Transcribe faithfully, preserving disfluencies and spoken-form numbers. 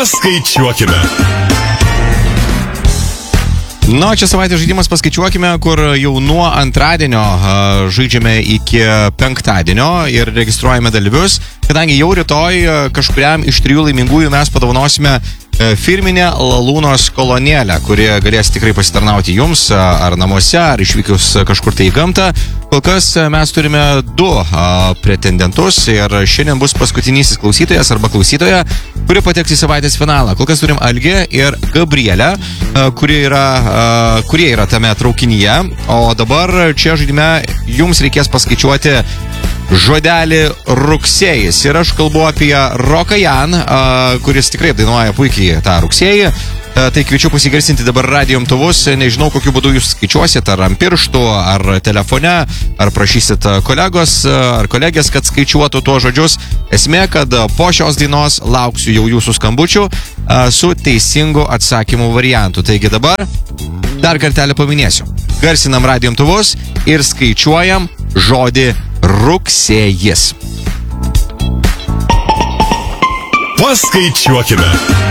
Paskaičiuokime. Na, čia savaitės žaidimas paskaičiuokime, kur jau nuo antradienio uh, žaidžiame iki penktadienio ir registruojame dalyvius, kadangi jau rytoj uh, kažkuriam iš trijų laimingųjų mes padovanosime uh, firminę Lalūnos kolonėlę, kuri galės tikrai pasitarnauti jums uh, ar namuose, ar išvykus kažkur tai į gamtą. Kol kas uh, mes turime du uh, pretendentus ir šiandien bus paskutinysis klausytojas arba klausytoja, kuri pateks į savaitės finalą. Kol kas turim Algį ir Gabrielę, uh, kuri yra Uh, kurie yra tame traukinyje, o dabar čia žaidime jums reikės paskaičiuoti žodelį rugsėjis. Ir aš kalbu apie Rokajan, uh, kuris tikrai dainuoja puikiai tą rugsėjį. Uh, tai kviečiu pasigarsinti dabar radijo imtuvus. Nežinau, kokiu būdu jūs skaičiuosit, ar ant pirštų, ar telefone, ar prašysit kolegos uh, ar kolegės, kad skaičiuotų tuos žodžius. Esmė, kad po šios dainos lauksiu jau jūsų skambučių uh, su teisingu atsakymu variantu. Taigi dabar dar kartelį paminėsiu. Garsinam radijo imtuvus ir skaičiuojam žodį rugsėjis. Paskaičiuokime.